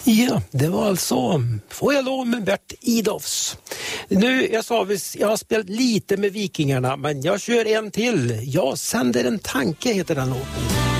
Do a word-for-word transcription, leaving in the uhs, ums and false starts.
Ja, det var alltså Får jag lov med Bert Idolfs. Nu, jag sa visst, jag har spelat lite med Vikingarna, men jag kör en till. Jag sänder en tanke heter den låten.